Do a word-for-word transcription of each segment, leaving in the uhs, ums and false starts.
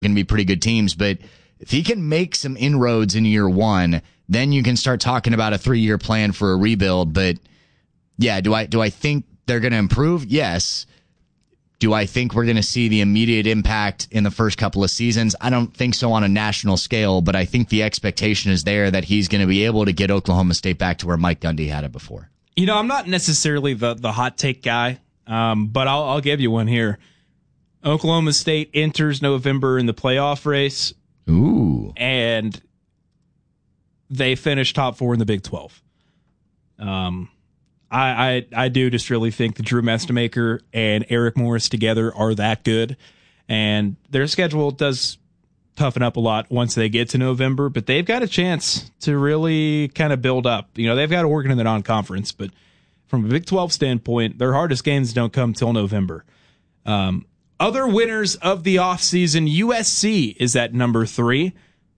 going to be pretty good teams. But if he can make some inroads in year one, then you can start talking about a three-year plan for a rebuild. But yeah, do I do I think they're going to improve? Yes. Do I think we're going to see the immediate impact in the first couple of seasons? I don't think so on a national scale, but I think the expectation is there that he's going to be able to get Oklahoma State back to where Mike Gundy had it before. You know, I'm not necessarily the, the hot take guy, um, but I'll, I'll give you one here. Oklahoma State enters November in the playoff race. Ooh. And they finish top four in the Big twelve. Um, I, I I do just really think that Drew Mestemaker and Eric Morris together are that good, and their schedule does toughen up a lot once they get to November, but they've got a chance to really kind of build up. You know, they've got Oregon in the non-conference, but from a Big twelve standpoint, their hardest games don't come till November. Um, other winners of the offseason, U S C is at number three.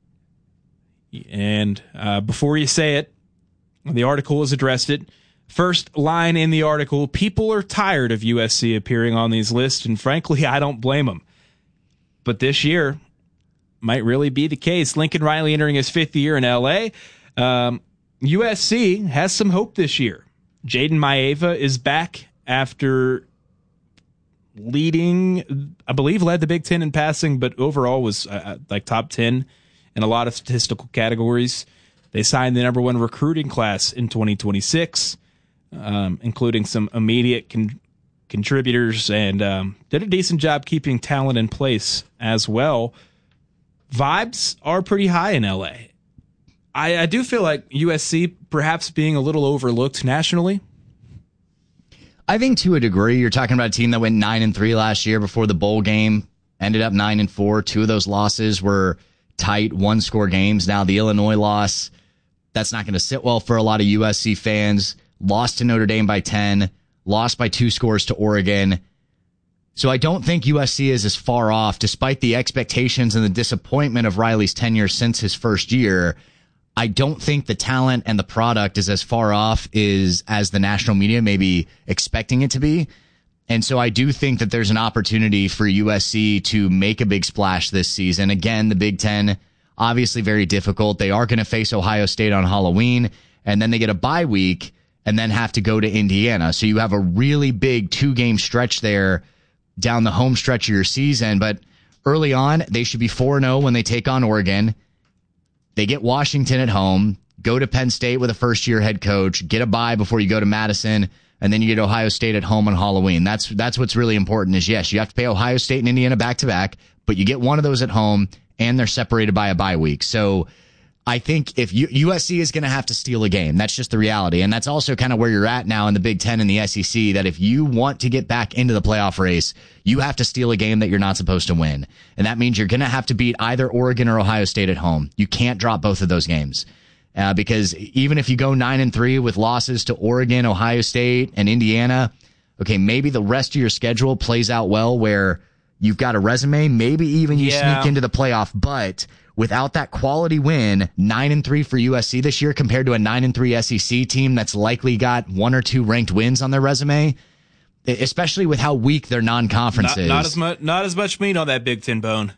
And uh, before you say it, the article has addressed it. First line in the article, people are tired of U S C appearing on these lists, and frankly, I don't blame them. But this year might really be the case. Lincoln Riley entering his fifth year in L A. Um, U S C has some hope this year. Jaden Maeva is back after leading, I believe, led the Big Ten in passing, but overall was uh, like top ten in a lot of statistical categories. They signed the number one recruiting class in twenty twenty-six. Um, including some immediate con- contributors, and um, did a decent job keeping talent in place as well. Vibes are pretty high in L A. I, I do feel like U S C perhaps being a little overlooked nationally. I think to a degree. You're talking about a team that went nine and three last year before the bowl game, ended up nine and four. Two of those losses were tight one-score games. Now the Illinois loss, that's not going to sit well for a lot of U S C fans. Lost to Notre Dame by ten, lost by two scores to Oregon. So I don't think U S C is as far off, despite the expectations and the disappointment of Riley's tenure since his first year. I don't think the talent and the product is as far off is as the national media may be expecting it to be. And so I do think that there's an opportunity for U S C to make a big splash this season. Again, the Big Ten, obviously very difficult. They are going to face Ohio State on Halloween, and then they get a bye week and then have to go to Indiana. So you have a really big two-game stretch there down the home stretch of your season. But early on, they should be four and oh when they take on Oregon. They get Washington at home, go to Penn State with a first-year head coach, get a bye before you go to Madison, and then you get Ohio State at home on Halloween. That's that's what's really important is, yes, you have to play Ohio State and Indiana back-to-back, but you get one of those at home, and they're separated by a bye week. So I think if U- USC is going to have to steal a game, that's just the reality. And that's also kind of where you're at now in the Big Ten and the S E C, that if you want to get back into the playoff race, you have to steal a game that you're not supposed to win. And that means you're going to have to beat either Oregon or Ohio State at home. You can't drop both of those games. Uh, because even if you go nine and three with losses to Oregon, Ohio State, and Indiana, okay, maybe the rest of your schedule plays out well where you've got a resume, maybe even you yeah. sneak into the playoff, but without that quality win, nine and three for U S C this year compared to a nine and three S E C team that's likely got one or two ranked wins on their resume, especially with how weak their non-conference not, is. Not as much, not as much meat on that Big Ten bone.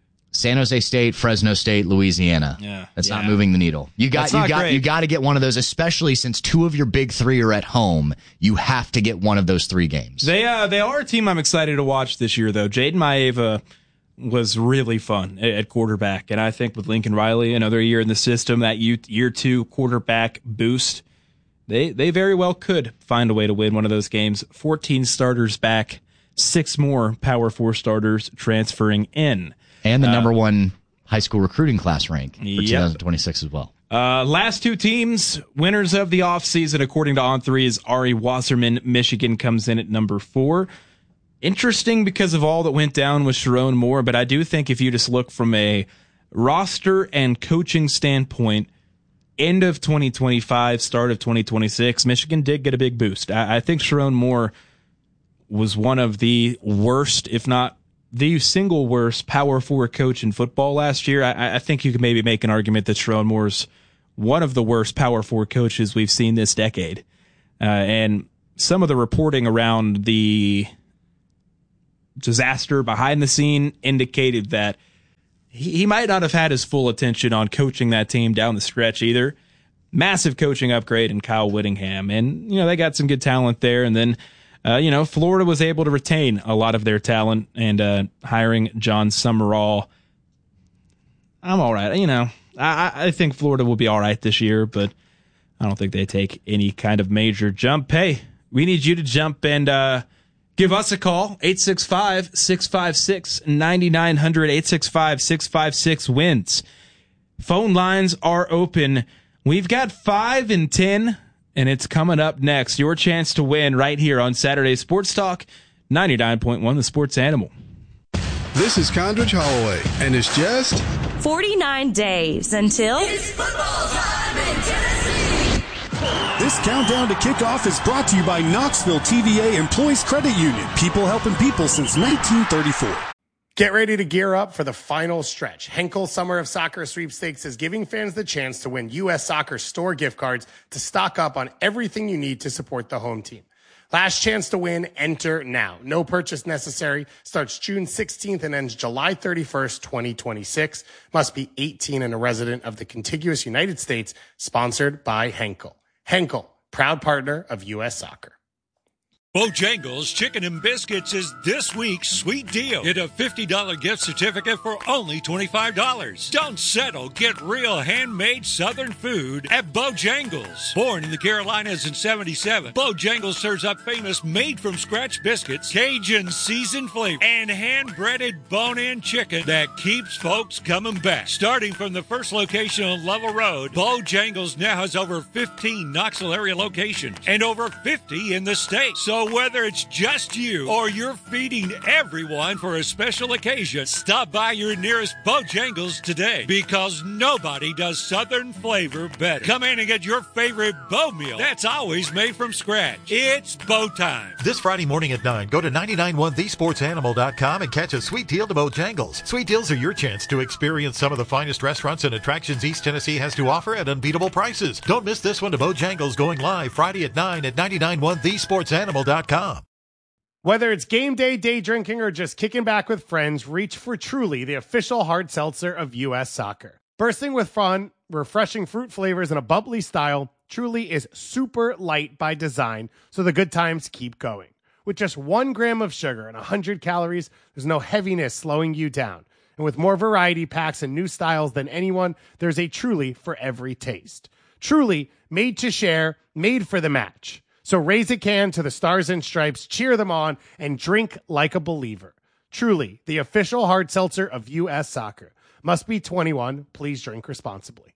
San Jose State, Fresno State, Louisiana. Yeah, that's yeah. not moving the needle. You got, you got, great. you got to get one of those, especially since two of your big three are at home. You have to get one of those three games. They, uh, they are a team I'm excited to watch this year, though. Jaden Maeva was really fun at quarterback, and I think with Lincoln Riley, another year in the system, that year two quarterback boost, they they very well could find a way to win one of those games. fourteen starters back, six more Power Four starters transferring in. And the uh, number one high school recruiting class rank for yep. twenty twenty-six as well. Uh, last two teams, winners of the offseason, according to On three, is Ari Wasserman. Michigan comes in at number four. Interesting because of all that went down with Sharon Moore, but I do think if you just look from a roster and coaching standpoint, end of twenty twenty-five, start of twenty twenty-six, Michigan did get a big boost. I, I think Sharon Moore was one of the worst, if not the single worst, Power Four coach in football last year. I, I think you could maybe make an argument that Sharon Moore's one of the worst Power Four coaches we've seen this decade. Uh, and some of the reporting around the disaster behind the scene indicated that he, he might not have had his full attention on coaching that team down the stretch either. Massive coaching upgrade in Kyle Whittingham. And, you know, they got some good talent there. And then, uh, you know, Florida was able to retain a lot of their talent and uh, hiring John Summerall. I'm all right. You know, I, I think Florida will be all right this year, but I don't think they take any kind of major jump. Hey, we need you to jump and uh, give us a call. eight six five, six five six, nine nine zero zero, eight six five, six five six, wins. Phone lines are open. We've got five and ten, and it's coming up next. Your chance to win right here on Saturday Sports Talk, ninety-nine point one, The Sports Animal. This is Condridge Holloway, and it's just forty-nine days until it's football time in Tennessee. This countdown to kickoff is brought to you by Knoxville T V A Employees Credit Union, people helping people since nineteen thirty-four. Get ready to gear up for the final stretch. Henkel Summer of Soccer Sweepstakes is giving fans the chance to win U S Soccer store gift cards to stock up on everything you need to support the home team. Last chance to win, enter now. No purchase necessary. Starts June sixteenth and ends July thirty-first, twenty twenty-six. Must be eighteen and a resident of the contiguous United States. Sponsored by Henkel. Henkel, proud partner of U S Soccer. Bojangles Chicken and Biscuits is this week's sweet deal. Get a fifty dollars gift certificate for only twenty-five dollars. Don't settle. Get real handmade Southern food at Bojangles. Born in the Carolinas in seventy-seven, Bojangles serves up famous made-from-scratch biscuits, Cajun seasoned flavor, and hand-breaded bone-in chicken that keeps folks coming back. Starting from the first location on Level Road, Bojangles now has over fifteen Knoxville area locations and over fifty in the state. So whether it's just you or you're feeding everyone for a special occasion, stop by your nearest Bojangles today, because nobody does Southern flavor better. Come in and get your favorite Bo meal that's always made from scratch. It's Bo time. This Friday morning at nine, go to nine nine one the sports animal dot com and catch a sweet deal to Bojangles. Sweet deals are your chance to experience some of the finest restaurants and attractions East Tennessee has to offer at unbeatable prices. Don't miss this one to Bojangles, going live Friday at nine at nine nine one the sports animal dot com. Whether it's game day, day drinking, or just kicking back with friends, reach for Truly, the official hard seltzer of U S Soccer. Bursting with fun, refreshing fruit flavors, and a bubbly style, Truly is super light by design, so the good times keep going. With just one gram of sugar and one hundred calories, there's no heaviness slowing you down. And with more variety packs and new styles than anyone, there's a Truly for every taste. Truly, made to share, made for the match. So raise a can to the Stars and Stripes, cheer them on, and drink like a believer. Truly, the official hard seltzer of U S Soccer. Must be twenty-one. Please drink responsibly.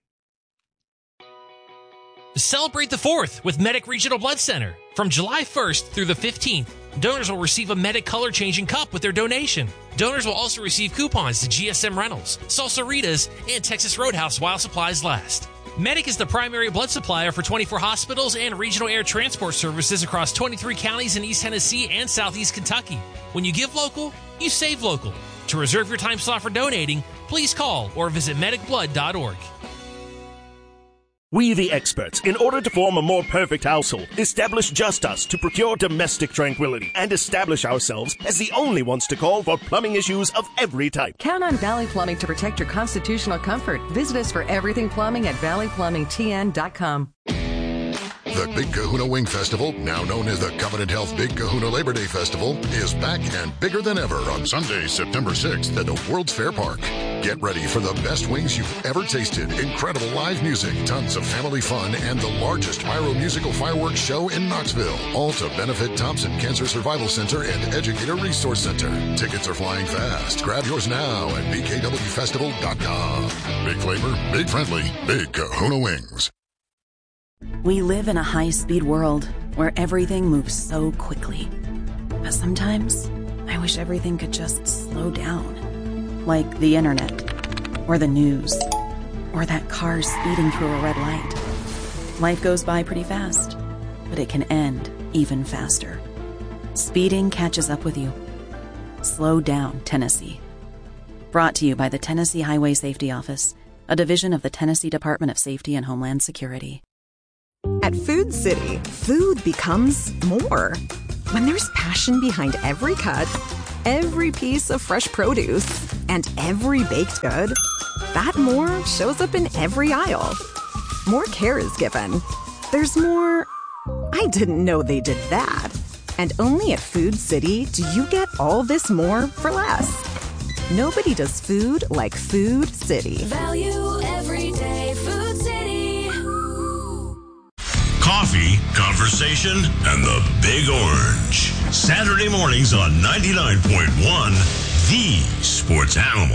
Celebrate the fourth with Medic Regional Blood Center. From July first through the fifteenth, donors will receive a Medic color-changing cup with their donation. Donors will also receive coupons to G S M Rentals, Salsaritas, and Texas Roadhouse while supplies last. Medic is the primary blood supplier for twenty-four hospitals and regional air transport services across twenty-three counties in East Tennessee and Southeast Kentucky. When you give local, you save local. To reserve your time slot for donating, please call or visit medic blood dot org. We the experts, in order to form a more perfect household, establish just us to procure domestic tranquility, and establish ourselves as the only ones to call for plumbing issues of every type. Count on Valley Plumbing to protect your constitutional comfort. Visit us for everything plumbing at valley plumbing t n dot com. The Big Kahuna Wing Festival, now known as the Covenant Health Big Kahuna Labor Day Festival, is back and bigger than ever on Sunday, September sixth at the World's Fair Park. Get ready for the best wings you've ever tasted, incredible live music, tons of family fun, and the largest pyro musical fireworks show in Knoxville. All to benefit Thompson Cancer Survival Center and Educator Resource Center. Tickets are flying fast. Grab yours now at b k w festival dot com. Big flavor, big friendly, Big Kahuna Wings. We live in a high-speed world where everything moves so quickly. But sometimes, I wish everything could just slow down. Like the internet, or the news, or that car speeding through a red light. Life goes by pretty fast, but it can end even faster. Speeding catches up with you. Slow down, Tennessee. Brought to you by the Tennessee Highway Safety Office, a division of the Tennessee Department of Safety and Homeland Security. At Food City, food becomes more. When there's passion behind every cut every piece of fresh produce, and every baked good, that more shows up in every aisle. More care is given. There's more... I didn't know they did that. And only at Food City do you get all this more for less. Nobody does food like Food City. Value every day. Food City. Coffee, conversation, and the Big Orange. Saturday mornings on ninety-nine point one, The Sports Animal.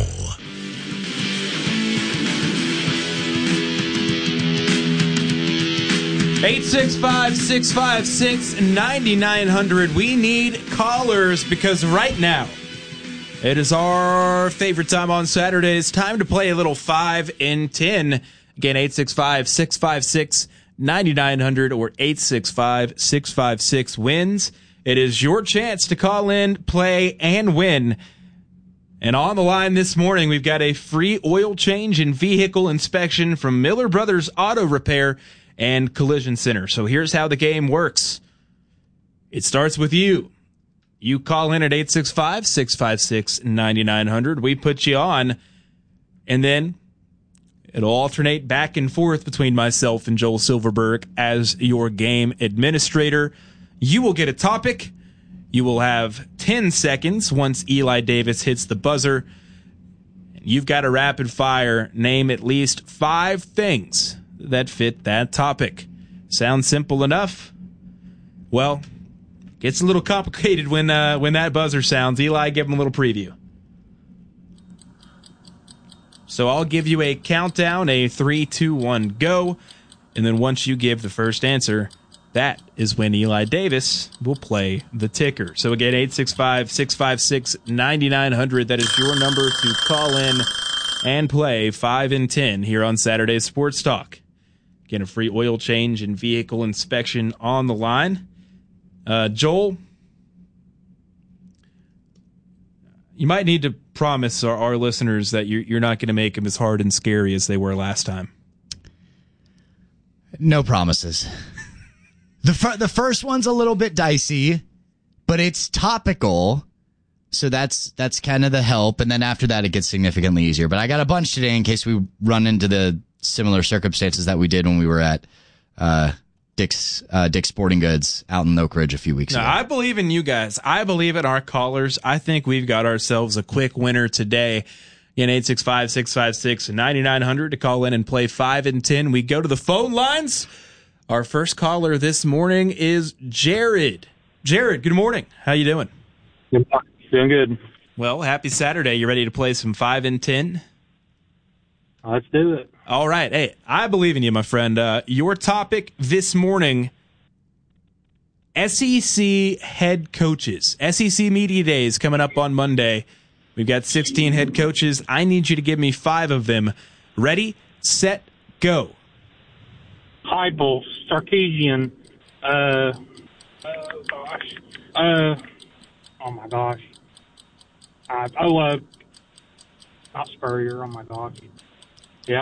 eight six five, six five six, nine nine zero zero. We need callers because right now it is our favorite time on Saturdays. Time to play a little five in ten. Again, eight six five, six five six, nine nine zero zero or eight six five, six five six, wins. It is your chance to call in, play, and win. And on the line this morning, we've got a free oil change and vehicle inspection from Miller Brothers Auto Repair and Collision Center. So here's how the game works. It starts with you. You call in at eight six five, six five six, nine nine zero zero. We put you on, and then it'll alternate back and forth between myself and Joel Silverberg as your game administrator. You will get a topic. You will have ten seconds once Eli Davis hits the buzzer. You've got a rapid fire. Name at least five things that fit that topic. Sounds simple enough? Well, gets a little complicated when uh, when that buzzer sounds. Eli, give him a little preview. So I'll give you a countdown, a three, two, one, go. And then once you give the first answer, that is when Eli Davis will play the ticker. So again, eight six five, six five six, nine nine zero zero. That is your number to call in and play five in ten here on Saturday Sports Talk. Again, a free oil change and vehicle inspection on the line. Uh, Joel, you might need to promise our, our listeners that you're, you're not going to make them as hard and scary as they were last time. No promises. The fir- the first one's a little bit dicey, but it's topical, so that's that's kind of the help. And then after that, it gets significantly easier. But I got a bunch today in case we run into the similar circumstances that we did when we were at uh, Dick's uh, Dick's Sporting Goods out in Oak Ridge a few weeks now, ago. I believe in you guys. I believe in our callers. I think we've got ourselves a quick winner today. In eight six five, six five six, nine nine zero zero to call in and play five and ten. We go to the phone lines. Our first caller this morning is Jared. Jared, good morning. How you doing? Doing good. Well, happy Saturday. You ready to play some five and ten? Let's do it. All right. Hey, I believe in you, my friend. Uh, your topic this morning, S E C head coaches. S E C Media Days coming up on Monday. We've got sixteen head coaches. I need you to give me five of them. Ready, set, go. Heupel, Sarkisian, uh, oh gosh, uh, oh my gosh, uh, oh, uh, not Spurrier, oh my gosh, yeah.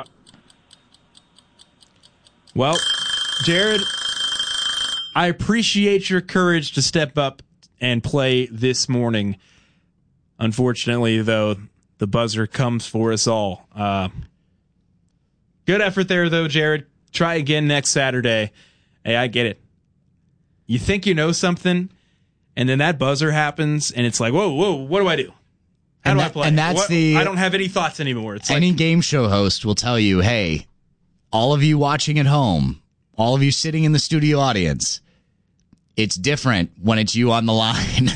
Well, Jared, I appreciate your courage to step up and play this morning. Unfortunately, though, the buzzer comes for us all. Uh, good effort there, though, Jared. Try again next Saturday. Hey, I get it. You think you know something, and then that buzzer happens, and it's like, whoa, whoa, what do I do? How and do that, I play? And that's what? the. I don't have any thoughts anymore. It's any like, game show host will tell you, hey, all of you watching at home, all of you sitting in the studio audience, it's different when it's you on the line.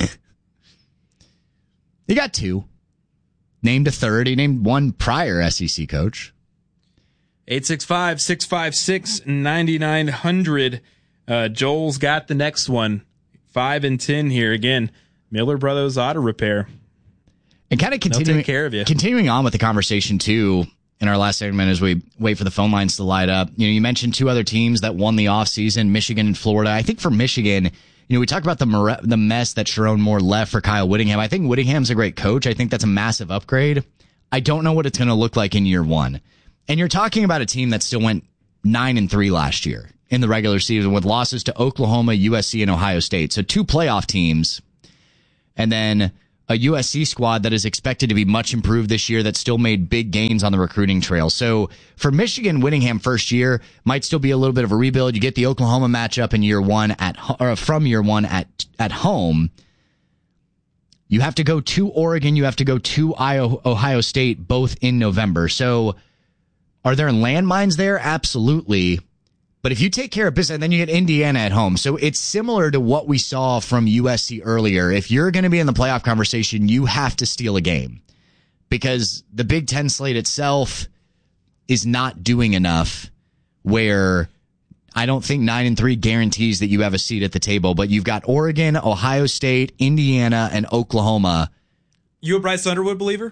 You got two. Named a third. He named one prior S E C coach. eight six five, six five six, nine nine zero zero. Uh, Joel's got the next one. five and ten here. Again, Miller Brothers Auto Repair. And kind of continuing, take care of you. continuing on with the conversation, too, in our last segment as we wait for the phone lines to light up. You know, you mentioned two other teams that won the offseason, Michigan and Florida. I think for Michigan, you know, we talked about the more, the mess that Sharon Moore left for Kyle Whittingham. I think Whittingham's a great coach. I think that's a massive upgrade. I don't know what it's going to look like in year one. And you're talking about a team that still went nine and three last year in the regular season with losses to Oklahoma, U S C, and Ohio State. So two playoff teams. And then a U S C squad that is expected to be much improved this year that still made big gains on the recruiting trail. So for Michigan, Whittingham first year might still be a little bit of a rebuild. You get the Oklahoma matchup in year one at or from year one at at home. You have to go to Oregon. You have to go to Ohio State, both in November. So are there landmines there? Absolutely. But if you take care of business, and then you get Indiana at home. So it's similar to what we saw from U S C earlier. If you're going to be in the playoff conversation, you have to steal a game because the Big Ten slate itself is not doing enough where I don't think nine and three guarantees that you have a seat at the table, but you've got Oregon, Ohio State, Indiana, and Oklahoma. You a Bryce Underwood believer?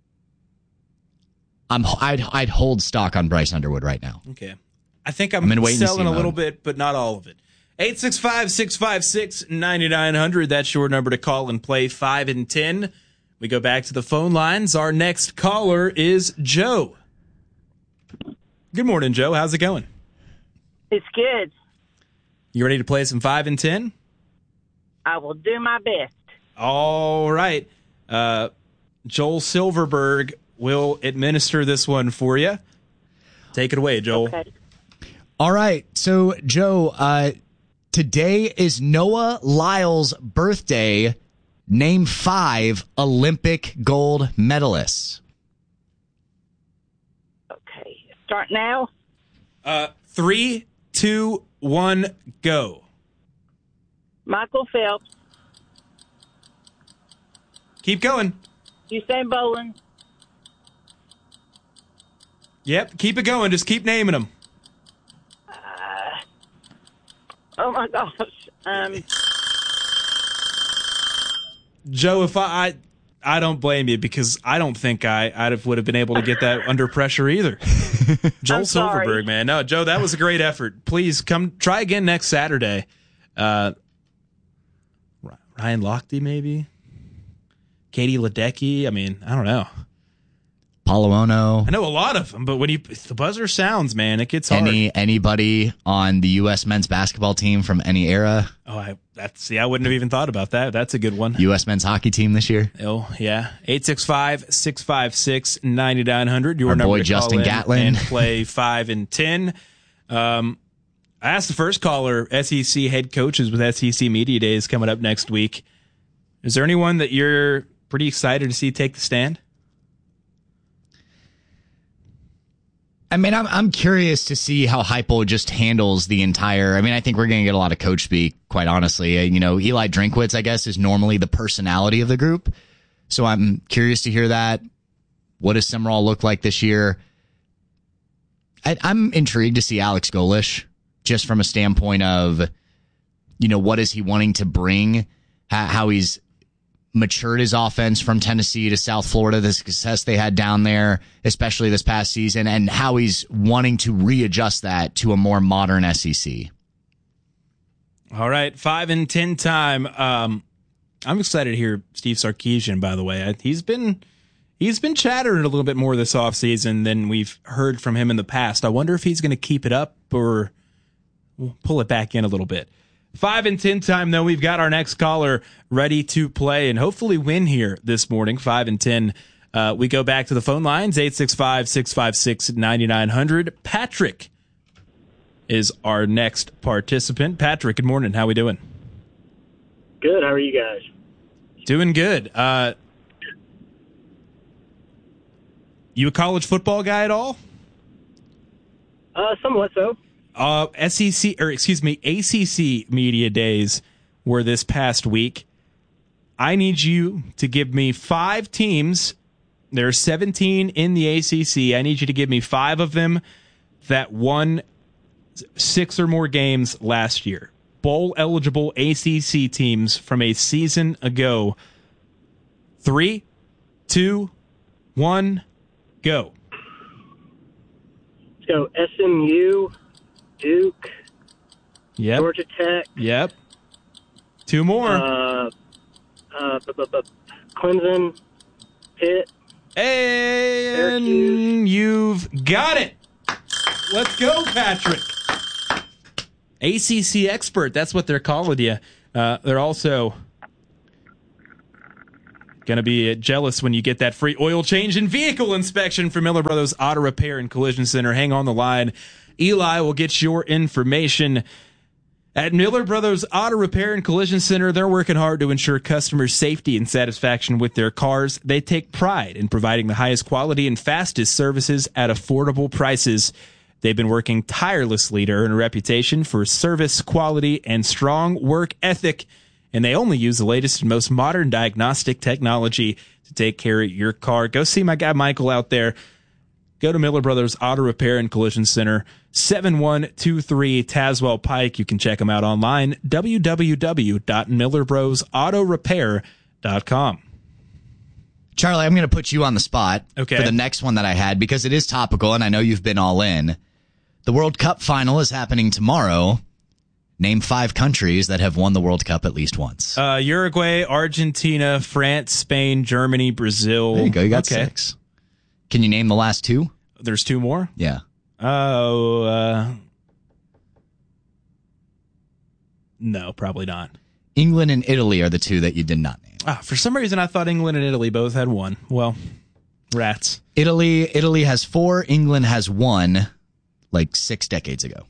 I'm, I'd, I'd hold stock on Bryce Underwood right now. Okay. I think I'm, I'm selling a little bit, but not all of it. eight six five, six five six, nine nine zero zero. That's your number to call and play five and ten. We go back to the phone lines. Our next caller is Joe. Good morning, Joe. How's it going? It's good. You ready to play some five and ten? I will do my best. All right. Uh, Joel Silverberg will administer this one for you. Take it away, Joel. Okay. All right. So, Joe, uh, today is Noah Lyles' birthday. Name five Olympic gold medalists. Okay. Start now? Uh, three, two, one, go. Michael Phelps. Keep going. Usain Bolt. Yep, keep it going. Just keep naming them. Uh, oh, my gosh. Um, Joe, if I, I I don't blame you because I don't think I I would have been able to get that under pressure either. Joel Silverberg, man. No, Joe, that was a great effort. Please come try again next Saturday. Uh, Ryan Lochte, maybe? Katie Ledecky? I mean, I don't know. Paulo Ono. I know a lot of them, but when you the buzzer sounds, man, it gets hard. Any anybody on the U S men's basketball team from any era? Oh, I that's see, I wouldn't have even thought about that. That's a good one. U S men's hockey team this year. Oh yeah, eight six five six five six ninety nine hundred. Your Our number boy to Justin call in Gatlin and play five and ten. Um, I asked the first caller. S E C head coaches with S E C Media Days coming up next week. Is there anyone that you're pretty excited to see take the stand? I mean, I'm I'm curious to see how Heupel just handles the entire. I mean, I think we're going to get a lot of coach speak, quite honestly. Uh, you know, Eli Drinkwitz, I guess, is normally the personality of the group. So I'm curious to hear that. What does Summerall look like this year? I, I'm intrigued to see Alex Golish, just from a standpoint of, you know, what is he wanting to bring, how, how he's matured his offense from Tennessee to South Florida, the success they had down there, especially this past season, and how he's wanting to readjust that to a more modern S E C. All right, five and ten time. Um, I'm excited to hear Steve Sarkisian, by the way. He's been he's been chattering a little bit more this offseason than we've heard from him in the past. I wonder if he's going to keep it up or pull it back in a little bit. Five and ten time, though. We've got our next caller ready to play and hopefully win here this morning. Five and ten. Uh, we go back to the phone lines. eight six five, six five six, nine nine zero zero. Patrick is our next participant. Patrick, good morning. How we doing? Good. How are you guys? Doing good. Uh, you a college football guy at all? Uh, somewhat so. Uh, S E C or excuse me, A C C Media Days were this past week. I need you to give me five teams. There are seventeen in the A C C. I need you to give me five of them that won six or more games last year. Bowl eligible A C C teams from a season ago. Three, two, one, go. Let's go S M U. Duke, yep. Georgia Tech. Yep. Two more. Uh, uh, b- b- b- Clemson, Pitt. And Syracuse. You've got it. Let's go, Patrick. A C C expert. That's what they're calling you. Uh, they're also Going to be jealous when you get that free oil change and vehicle inspection from Miller Brothers Auto Repair and Collision Center. Hang on the line. Eli will get your information. At Miller Brothers Auto Repair and Collision Center, they're working hard to ensure customer safety and satisfaction with their cars. They take pride in providing the highest quality and fastest services at affordable prices. They've been working tirelessly to earn a reputation for service, quality, and strong work ethic. And they only use the latest and most modern diagnostic technology to take care of your car. Go see my guy Michael out there. Go to Miller Brothers Auto Repair and Collision Center, seven one two three Tazewell Pike. You can check them out online, w w w dot miller bros auto repair dot com. Charlie, I'm going to put you on the spot okay. for the next one that I had because it is topical, and I know you've been all in. The World Cup final is happening tomorrow. Name five countries that have won the World Cup at least once. Uh, Uruguay, Argentina, France, Spain, Germany, Brazil. There you go. You got okay. six. Can you name the last two? There's two more? Yeah. Oh, uh, no, probably not. England and Italy are the two that you did not name. Ah, for some reason, I thought England and Italy both had one. Well, rats. Italy, Italy has four. England has one, like six decades ago.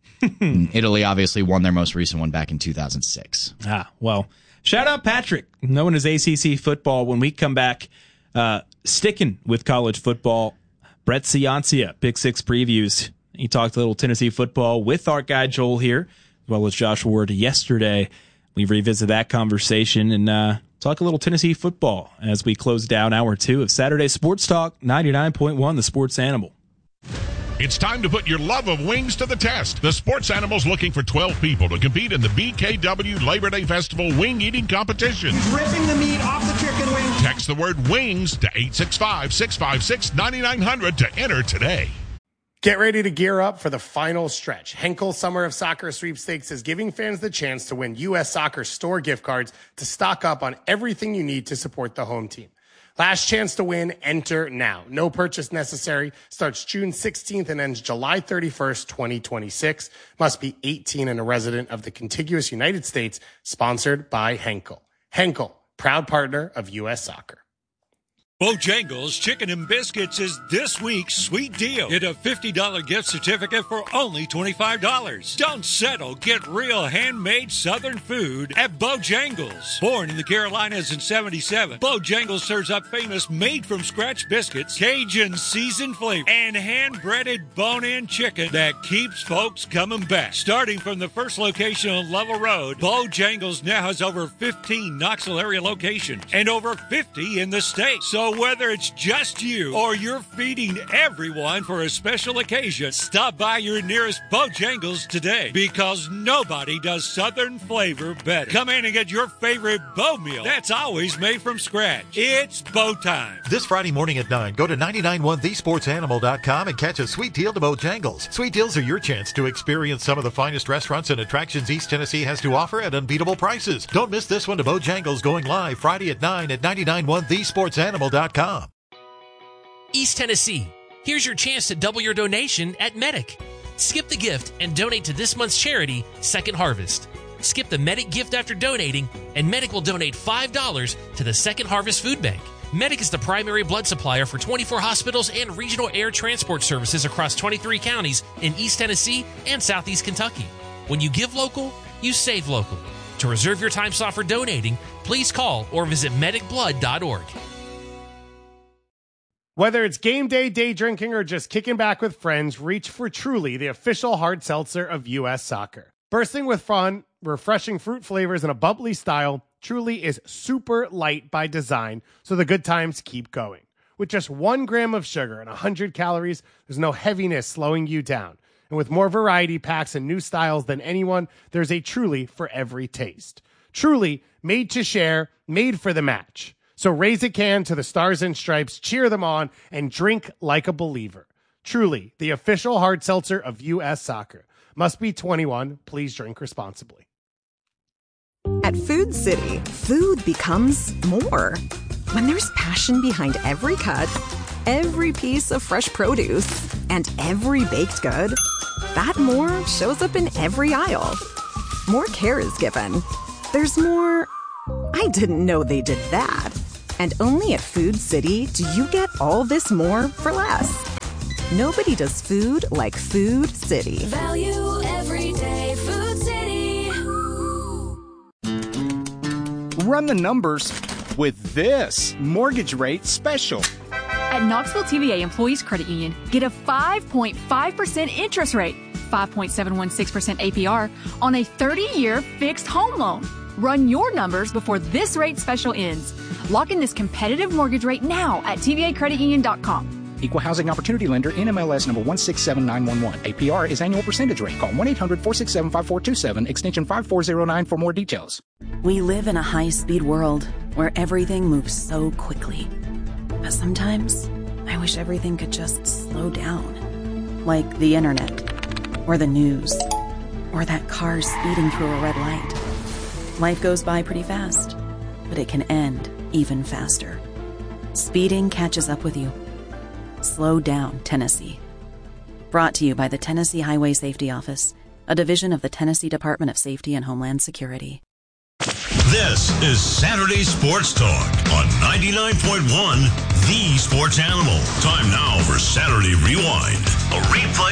Italy obviously won their most recent one back in two thousand six. Ah, well, shout out Patrick, known as A C C football. When we come back, uh, sticking with college football, Brett Ciancia, Big Six previews. He talked a little Tennessee football with our guy Joel here, as well as Josh Ward yesterday. We revisit that conversation and uh, talk a little Tennessee football as we close down hour two of Saturday Sports Talk ninety-nine point one, The Sports Animal. It's time to put your love of wings to the test. The Sports Animal's looking for twelve people to compete in the B K W Labor Day Festival wing eating competition. Ripping the meat off the chicken wing. Text the word wings to eight six five, six five six, nine nine zero zero to enter today. Get ready to gear up for the final stretch. Henkel Summer of Soccer Sweepstakes is giving fans the chance to win U S Soccer store gift cards to stock up on everything you need to support the home team. Last chance to win, enter now. No purchase necessary. Starts June sixteenth and ends July thirty-first, twenty twenty-six. Must be eighteen and a resident of the contiguous United States. Sponsored by Henkel. Henkel, proud partner of U S Soccer. Bojangles Chicken and Biscuits is this week's sweet deal. Get a fifty dollars gift certificate for only twenty-five dollars. Don't settle. Get real handmade Southern food at Bojangles. Born in the Carolinas in seventy-seven, Bojangles serves up famous made-from-scratch biscuits, Cajun seasoned flavor, and hand-breaded bone-in chicken that keeps folks coming back. Starting from the first location on Lovell Road, Bojangles now has over fifteen Knoxville area locations and over fifty in the state. So whether it's just you or you're feeding everyone for a special occasion, stop by your nearest Bojangles today because nobody does Southern flavor better. Come in and get your favorite Bo meal that's always made from scratch. It's Bo time. This Friday morning at nine, go to nine nine one the sports animal dot com and catch a sweet deal to Bojangles. Sweet deals are your chance to experience some of the finest restaurants and attractions East Tennessee has to offer at unbeatable prices. Don't miss this one to Bojangles going live Friday at nine at nine nine one the sports animal dot com. East Tennessee, here's your chance to double your donation at Medic. Skip the gift and donate to this month's charity, Second Harvest. Skip the Medic gift after donating, and Medic will donate five dollars to the Second Harvest Food Bank. Medic is the primary blood supplier for twenty-four hospitals and regional air transport services across twenty-three counties in East Tennessee and Southeast Kentucky. When you give local, you save local. To reserve your time slot for donating, please call or visit medic blood dot org. Whether it's game day, day drinking, or just kicking back with friends, reach for Truly, the official hard seltzer of U S Soccer. Bursting with fun, refreshing fruit flavors, and a bubbly style, Truly is super light by design, so the good times keep going. With just one gram of sugar and one hundred calories, there's no heaviness slowing you down. And with more variety packs and new styles than anyone, there's a Truly for every taste. Truly, made to share, made for the match. So raise a can to the Stars and Stripes, cheer them on, and drink like a believer. Truly, the official hard seltzer of U S Soccer. Must be twenty-one. Please drink responsibly. At Food City, food becomes more. When there's passion behind every cut, every piece of fresh produce, and every baked good, that more shows up in every aisle. More care is given. There's more, I didn't know they did that. And only at Food City do you get all this more for less. Nobody does food like Food City. Value every day. Food City. Run the numbers with this mortgage rate special. At Knoxville T V A Employees Credit Union, get a five point five percent interest rate, five point seven one six percent A P R on a thirty-year fixed home loan. Run your numbers before this rate special ends. Lock in this competitive mortgage rate now at T V A credit union dot com. Equal Housing Opportunity Lender, N M L S number one six seven nine one one. A P R is annual percentage rate. Call one eight hundred four six seven five four two seven, extension five four zero nine for more details. We live in a high-speed world where everything moves so quickly. But sometimes, I wish everything could just slow down. Like the internet, or the news, or that car speeding through a red light. Life goes by pretty fast, but it can end even faster. Speeding catches up with you. Slow down, Tennessee. Brought to you by the Tennessee Highway Safety Office, a division of the Tennessee Department of Safety and Homeland Security. This is Saturday Sports Talk on ninety-nine point one, The Sports Animal. Time now for Saturday Rewind, a replay